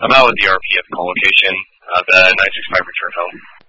I'm out with the RPF call location, the 965 return home.